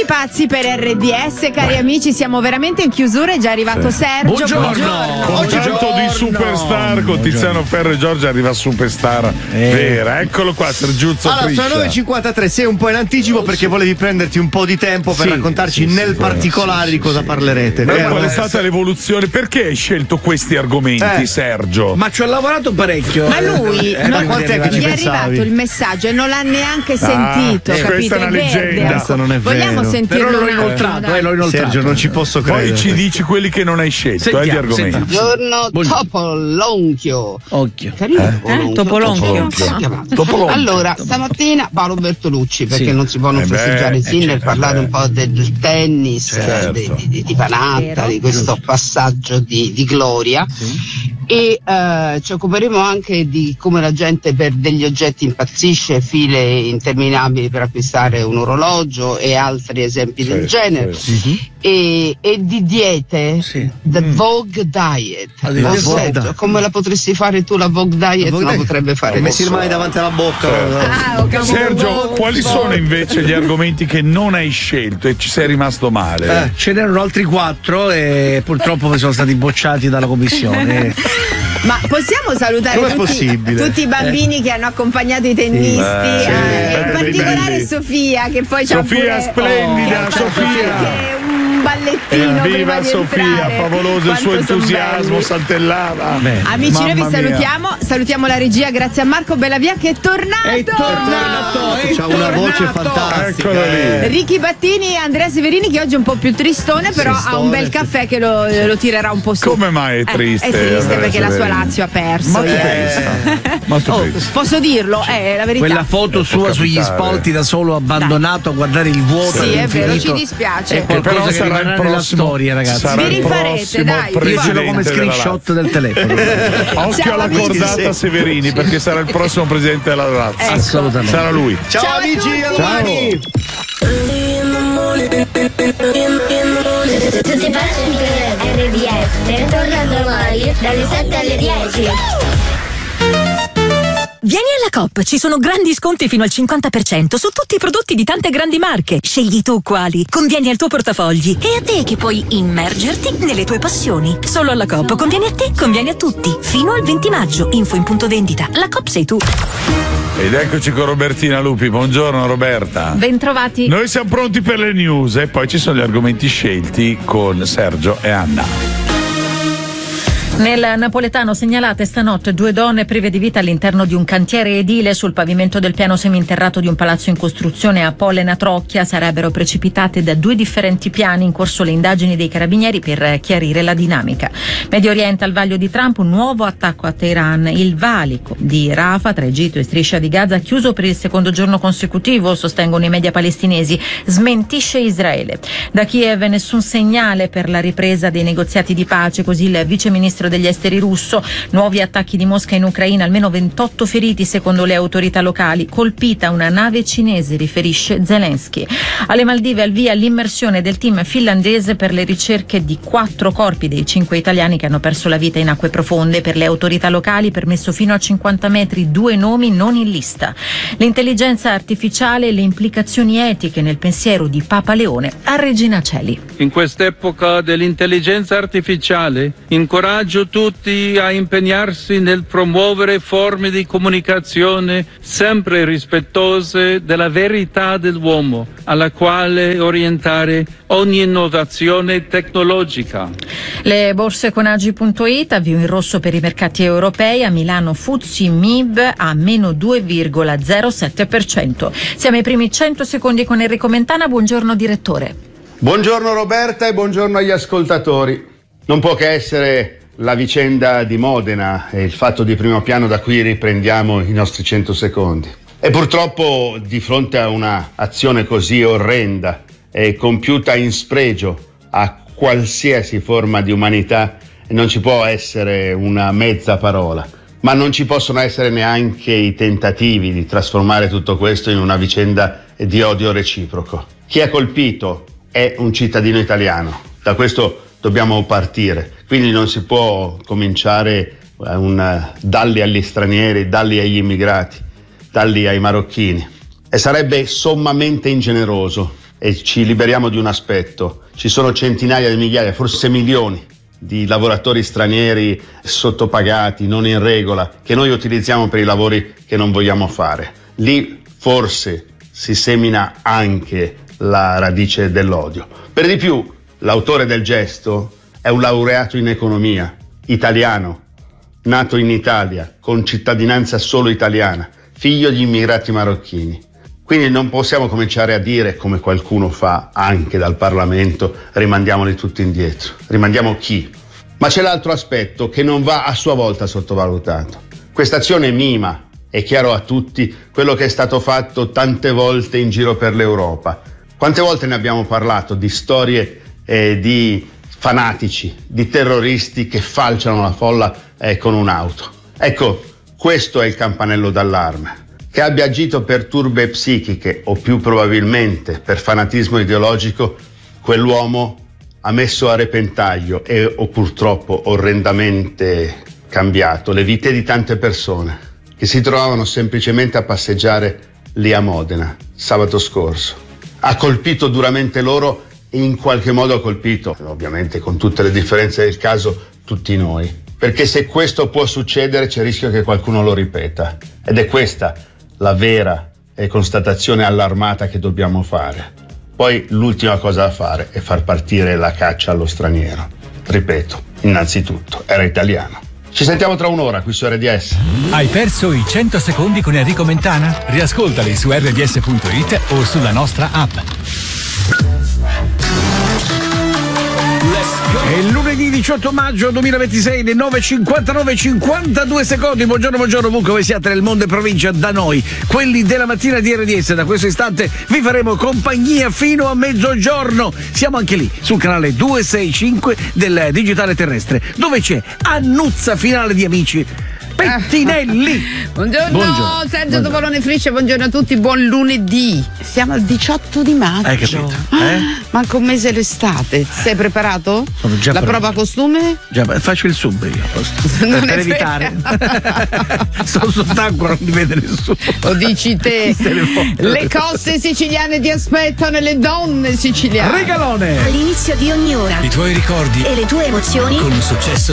pazzi per RDS, cari amici, siamo veramente in chiusura, è già arrivato Sergio. Buongiorno. Di Superstar con Tiziano Ferro e Giorgia arriva Superstar vera. Eccolo qua, Sergiuzzo. Allora, sono 9:53, sei un po' in anticipo perché volevi prenderti un po' di tempo per raccontarci nel particolare di cosa parlerete. Qual è stata l'evoluzione? Perché hai scelto questi argomenti, Sergio? Ma ci ho lavorato parecchio. Ma lui da quanto è che ci gli è pensavi? arrivato il messaggio e non l'ha neanche sentito, capito? Questa è una leggenda. Questo non è Vogliamo vero. sentirlo? Però l'ho un attimo, inoltrato, dai. l'ho inoltrato. Sergio, non ci posso credere. Poi ci dici quelli che non hai scelto, gli argomenti. Buongiorno, Topolonchio. Occhio. Carino, Topolonchio. Allora, stamattina Paolo Bertolucci, perché non si può non festeggiare Sinner, parlare un po' del tennis, di Panatta, di questo passaggio di gloria. E ci occuperemo anche di come la gente per degli oggetti impazzisce, file interminabili per acquistare un orologio e altri esempi del genere. E di diete, the Vogue Diet. Sergio, come la potresti fare tu la Vogue Diet? Non potrebbe fare messi le mani davanti alla bocca. Sergio, quali sono invece gli argomenti che non hai scelto e ci sei rimasto male? Ce n'erano altri 4 e purtroppo sono stati bocciati dalla commissione. Ma possiamo salutare tutti i bambini che hanno accompagnato i tennisti, in particolare belli. Sofia, che poi c'ha Sofia, pure, splendida, che ha fatto Sofia. anche un ballettino prima Viva di Sofia, entrare. favoloso il suo Quanto son entusiasmo, belli. saltellava. Amici, noi vi Mamma mia. salutiamo la regia, grazie a Marco Bellavia che è tornato. C'ha una voce fantastica. Eccolo lì. Ricky Battini e Andrea Severini, che oggi è un po' più tristone, però ha un bel caffè che lo tirerà un po' su. Come mai è triste? È triste Andrea perché la sua Severini? Lazio ha perso. Ma tu ieri. pensa? Ma tu pensa? Posso dirlo? È la verità. Quella foto sua sugli capitare. spalti da solo abbandonato a guardare il vuoto. Sì, è vero, all'infinito. ci dispiace. È qualcosa Però che sarà rimarrà il nella prossimo- storia, ragazzi. sarà Vi il rifarete, prossimo dai. Io ce l'ho come presidente della screenshot del telefono. Occhio Ciao, alla amici. cordata Severini, perché sarà il prossimo presidente della Lazio. Ecco. Assolutamente. Sarà lui. Ciao Ciao a amici, tutti. a domani. Tutti pazzi per RDS, torna domani dalle 7 alle 10. Vieni alla Coop, ci sono grandi sconti fino al 50% su tutti i prodotti di tante grandi marche. Scegli tu quali, convieni al tuo portafogli e a te che puoi immergerti nelle tue passioni. Solo alla Coop convieni a te, convieni a tutti. Fino al 20 maggio, info in punto vendita. La Coop sei tu. Ed eccoci con Robertina Lupi. Buongiorno Roberta. Bentrovati. Noi siamo pronti per le news e poi ci sono gli argomenti scelti con Sergio e Anna. Nel napoletano segnalate stanotte 2 donne prive di vita all'interno di un cantiere edile sul pavimento del piano seminterrato di un palazzo in costruzione a Pollena Trocchia. Sarebbero precipitate da 2 differenti piani, in corso le indagini dei carabinieri per chiarire la dinamica. Medio Oriente, al vaglio di Trump, un nuovo attacco a Teheran. Il valico di Rafah tra Egitto e Striscia di Gaza chiuso per il secondo giorno consecutivo, sostengono i media palestinesi, smentisce Israele. Da Kiev nessun segnale per la ripresa dei negoziati di pace, così il vice ministro degli esteri russo. Nuovi attacchi di Mosca in Ucraina, almeno 28 feriti secondo le autorità locali, colpita una nave cinese, riferisce Zelensky. Alle Maldive al via l'immersione del team finlandese per le ricerche di 4 corpi dei 5 italiani che hanno perso la vita in acque profonde. Per le autorità locali permesso fino a 50 metri, 2 nomi non in lista. L'intelligenza artificiale e le implicazioni etiche nel pensiero di Papa Leone a Regina Coeli. In quest'epoca dell'intelligenza artificiale incoraggio tutti a impegnarsi nel promuovere forme di comunicazione sempre rispettose della verità dell'uomo, alla quale orientare ogni innovazione tecnologica. Le borse con Agi.it, avvio in rosso per i mercati europei. A Milano FTSE MIB a meno 2,07%. Siamo ai primi 100 secondi con Enrico Mentana. Buongiorno direttore. Buongiorno Roberta e buongiorno agli ascoltatori. Non può che essere la vicenda di Modena e il fatto di primo piano da cui riprendiamo i nostri 100 secondi. E purtroppo di fronte a una azione così orrenda e compiuta in spregio a qualsiasi forma di umanità non ci può essere una mezza parola, ma non ci possono essere neanche i tentativi di trasformare tutto questo in una vicenda di odio reciproco. Chi è colpito è un cittadino italiano, da questo dobbiamo partire, quindi non si può cominciare dalli agli stranieri, dalli agli immigrati, dalli ai marocchini, e sarebbe sommamente ingeneroso e ci liberiamo di un aspetto. Ci sono centinaia di migliaia, forse milioni di lavoratori stranieri sottopagati, non in regola, che noi utilizziamo per i lavori che non vogliamo fare. Lì forse si semina anche la radice dell'odio. Per di più, l'autore del gesto è un laureato in economia, italiano, nato in Italia, con cittadinanza solo italiana, figlio di immigrati marocchini. Quindi non possiamo cominciare a dire, come qualcuno fa anche dal Parlamento, rimandiamoli tutti indietro. Rimandiamo chi? Ma c'è l'altro aspetto che non va a sua volta sottovalutato. Questa azione mima, è chiaro a tutti, quello che è stato fatto tante volte in giro per l'Europa. Quante volte ne abbiamo parlato di storie di fanatici, di terroristi che falciano la folla con un'auto. Ecco, questo è il campanello d'allarme. Che abbia agito per turbe psichiche o più probabilmente per fanatismo ideologico, quell'uomo ha messo a repentaglio o purtroppo orrendamente cambiato le vite di tante persone che si trovavano semplicemente a passeggiare lì a Modena sabato scorso. Ha colpito duramente loro e in qualche modo ha colpito, ovviamente con tutte le differenze del caso, tutti noi. Perché se questo può succedere c'è il rischio che qualcuno lo ripeta. Ed è questa la vera constatazione allarmata che dobbiamo fare. Poi l'ultima cosa da fare è far partire la caccia allo straniero. Ripeto, innanzitutto era italiano. Ci sentiamo tra un'ora qui su RDS. Hai perso i 100 secondi con Enrico Mentana? Riascoltali su rds.it o sulla nostra app. È lunedì 18 maggio 2026, le 9:59, 52 secondi. Buongiorno, ovunque voi siate nel mondo e provincia, da noi, quelli della mattina di RDS. Da questo istante vi faremo compagnia fino a mezzogiorno. Siamo anche lì, sul canale 265 del digitale terrestre, dove c'è Annuzza finale di Amici. Pettinelli. Buongiorno. Sergio Topolone Frisce, buongiorno a tutti, buon lunedì. Siamo al 18 di maggio. Hai capito? Manca un mese l'estate. Sei preparato? Sono già La prova costume? Già, faccio il sub io Non per è evitare. Sto sott'acqua, non mi vede nessuno. Lo dici te. Le coste siciliane ti aspettano e le donne siciliane. Regalone. All'inizio di ogni ora. I tuoi ricordi E le tue emozioni. con un successo